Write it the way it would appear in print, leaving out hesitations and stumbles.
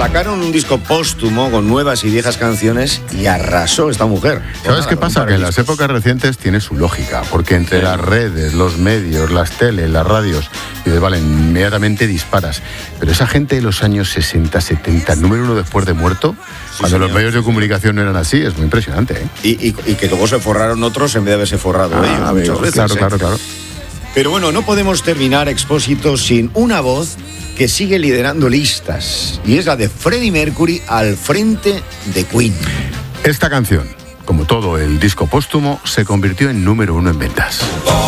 sacaron un disco póstumo con nuevas y viejas canciones y arrasó esta mujer. ¿Sabes qué pasa? Que en las épocas recientes tiene su lógica, porque entre las redes, los medios, las teles, las radios, y vale, inmediatamente disparas. Pero esa gente de los años 60, 70, número uno después de muerto, cuando los medios de comunicación no eran así, es muy impresionante, ¿eh? Y que luego se forraron otros en vez de haberse forrado ellos muchas veces. Claro. Pero bueno, no podemos terminar, Expósito, sin una voz que sigue liderando listas, y es la de Freddie Mercury al frente de Queen. Esta canción, como todo el disco póstumo, se convirtió en número uno en ventas.